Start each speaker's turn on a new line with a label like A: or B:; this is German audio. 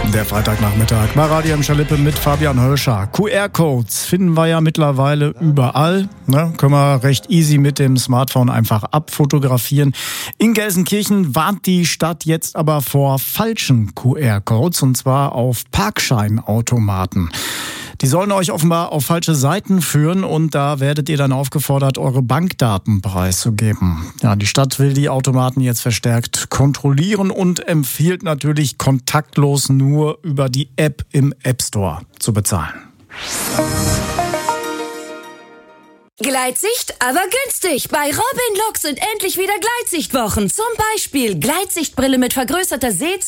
A: Der Freitagnachmittag bei Radio M. Schalippe mit Fabian Hölscher. QR-Codes finden wir ja mittlerweile überall. Können wir recht easy mit dem Smartphone einfach abfotografieren. In Gelsenkirchen warnt die Stadt jetzt aber vor falschen QR-Codes, und zwar auf Parkscheinautomaten. Die sollen euch offenbar auf falsche Seiten führen, und da werdet ihr dann aufgefordert, eure Bankdaten preiszugeben. Ja, die Stadt will die Automaten jetzt verstärkt kontrollieren und empfiehlt natürlich, kontaktlos nur über die App im App Store zu bezahlen.
B: Gleitsicht, aber günstig. Bei Robin Look sind endlich wieder Gleitsichtwochen. Zum Beispiel Gleitsichtbrille mit vergrößerter Sehzone